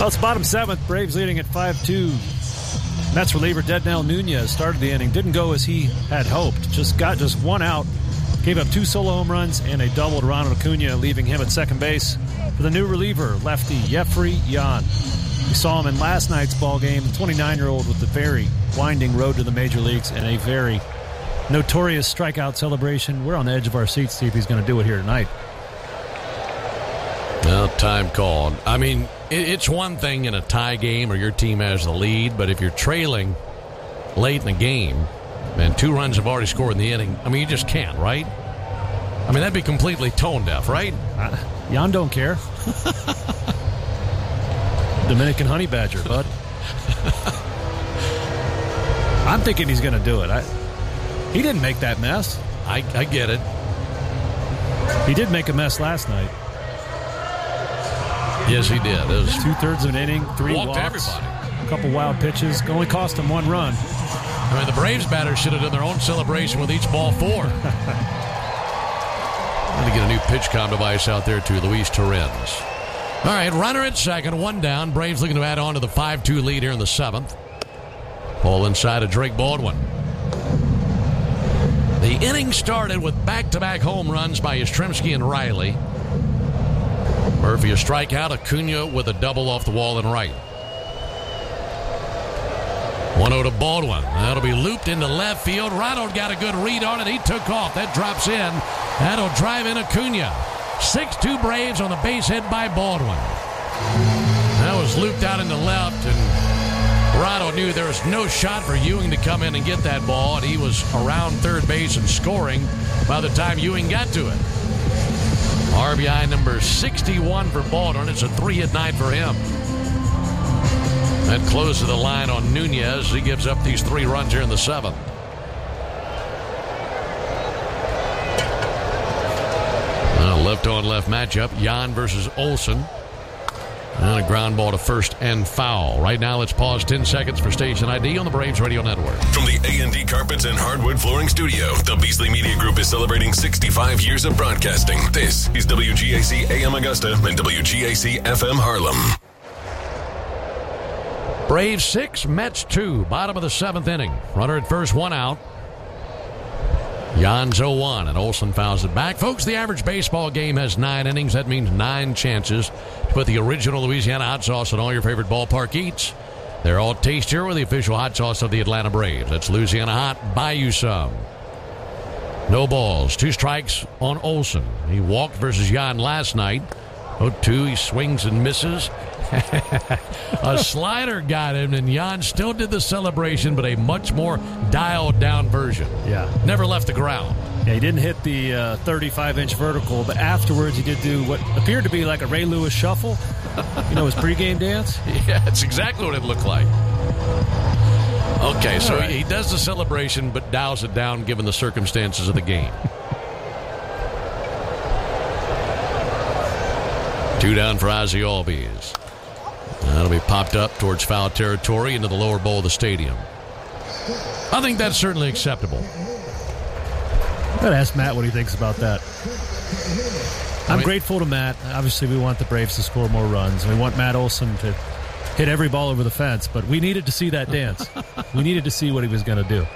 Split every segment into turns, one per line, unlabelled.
Well, it's bottom seventh. Braves leading at 5-2. Mets reliever Dednell Nunez started the inning. Didn't go as he had hoped. Got one out. Gave up 2 solo home runs and a double to Ronald Acuna, leaving him at second base for the new reliever, lefty Jeffrey Yan. We saw him in last night's ball game, the 29-year-old with the very winding road to the major leagues and a very notorious strikeout celebration. We're on the edge of our seats to see if he's going to do it here tonight.
Well, time called. I mean, it's one thing in a tie game or your team has the lead, but if you're trailing late in the game and 2 runs have already scored in the inning, I mean, you just can't, right? I mean, that'd be completely tone deaf, right?
Jan don't care. Dominican honey badger, bud. I'm thinking he's going to do it. He didn't make that mess.
I get it.
He did make a mess last night.
Yes, he did. It was
2/3 of an inning, 3
walked
walks,
everybody.
A couple wild pitches. Only cost him 1 run.
I mean, the Braves batters should have done their own celebration with each ball 4. Going to get a new PitchCom device out there to Luis Torrens. All right, runner at second, 1 down. Braves looking to add on to the 5-2 lead here in the 7th. Ball inside of Drake Baldwin. The inning started with back-to-back home runs by Yastrzemski and Riley. Murphy a strikeout, Acuna with a double off the wall and right. 1-0 to Baldwin. That'll be looped into left field. Ronald got a good read on it. He took off. That drops in. That'll drive in Acuna. 6-2 Braves on the base hit by Baldwin. That was looped out into left, and Ronald knew there was no shot for Ewing to come in and get that ball, and he was around third base and scoring by the time Ewing got to it. RBI number 61 for Baldwin. It's a 3-hit night for him. That closes the line on Nunez. He gives up these 3 runs here in the 7th. Left-on-left matchup. Yan versus Olson. And a ground ball to first and foul. Right now, let's pause 10 seconds for station ID on the Braves Radio Network.
From the A&D Carpets and Hardwood Flooring Studio, the Beasley Media Group is celebrating 65 years of broadcasting. This is WGAC AM Augusta and WGAC FM Harlem.
Braves 6, Mets 2. Bottom of the 7th inning. Runner at first, 1 out. Jan's 0-1, and Olson fouls it back. Folks, the average baseball game has 9 innings. That means 9 chances to put the original Louisiana hot sauce on all your favorite ballpark eats. They're all tastier with the official hot sauce of the Atlanta Braves. That's Louisiana Hot. Buy you some. No balls. 2 strikes on Olson. He walked versus Jan last night. 0-2, he swings and misses. A slider got him, and Jan still did the celebration, but a much more dialed-down version.
Yeah.
Never left the ground.
Yeah, he didn't hit the 35-inch vertical, but afterwards he did do what appeared to be like a Ray Lewis shuffle. You know, his pregame dance?
Yeah, that's exactly what it looked like. Okay, so
right.
he does the celebration, but dials it down given the circumstances of the game. 2 down for Ozzie Albies. That'll be popped up towards foul territory into the lower bowl of the stadium. I think that's certainly acceptable.
I've got to ask Matt what he thinks about that. I'm grateful to Matt. Obviously, we want the Braves to score more runs. We want Matt Olson to hit every ball over the fence, but we needed to see that dance. We needed to see what he was going to do.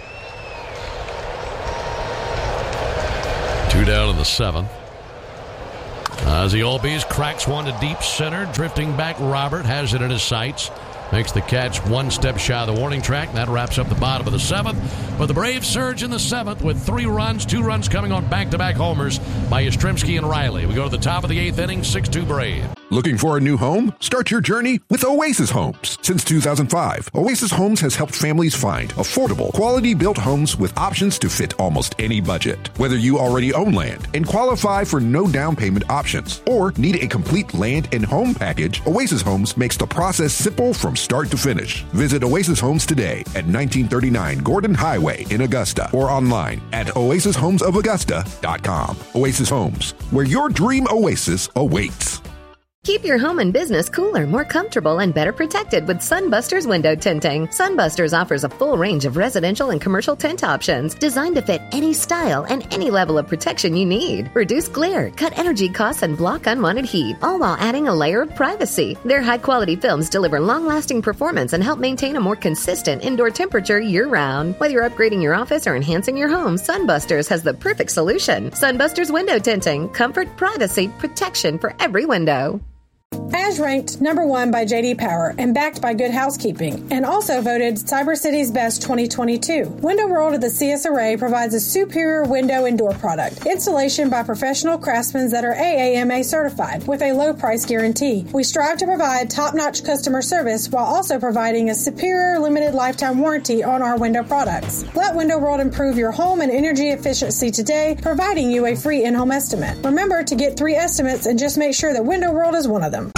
2 down in the 7th. Ozzie Albies cracks one to deep center. Drifting back, Robert has it in his sights. Makes the catch 1 step shy of the warning track. That wraps up the bottom of the 7th. But the Braves surge in the 7th with 3 runs, 2 runs coming on back-to-back homers by Yastrzemski and Riley. We go to the top of the 8th inning, 6-2 Braves.
Looking for a new home? Start your journey with Oasis Homes. Since 2005, Oasis Homes has helped families find affordable, quality-built homes with options to fit almost any budget. Whether you already own land and qualify for no down payment options or need a complete land and home package, Oasis Homes makes the process simple from start to finish. Visit Oasis Homes today at 1939 Gordon Highway in Augusta or online at oasishomesofaugusta.com. Oasis Homes, where your dream oasis awaits.
Keep your home and business cooler, more comfortable, and better protected with Sunbusters window tinting. Sunbusters offers a full range of residential and commercial tint options designed to fit any style and any level of protection you need. Reduce glare, cut energy costs, and block unwanted heat, all while adding a layer of privacy. Their high-quality films deliver long-lasting performance and help maintain a more consistent indoor temperature year-round. Whether you're upgrading your office or enhancing your home, Sunbusters has the perfect solution. Sunbusters window tinting. Comfort, privacy, protection for every window.
As ranked number 1 by J.D. Power and backed by Good Housekeeping, and also voted Cyber City's Best 2022. Window World of the CS Array provides a superior window and door product. Installation by professional craftsmen that are AAMA certified with a low price guarantee. We strive to provide top-notch customer service while also providing a superior limited lifetime warranty on our window products. Let Window World improve your home and energy efficiency today, providing you a free in-home estimate. Remember to get 3 estimates and just make sure that Window World is one of them.